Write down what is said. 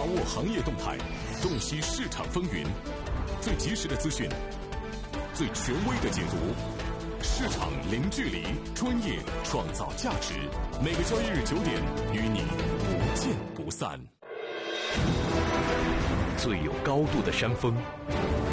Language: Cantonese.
握行业动态，洞悉市场风云，最及时的资讯，最权威的解读。市场零距离，专业创造价值。每个交易日9点，与你不见不散。最有高度的山峰，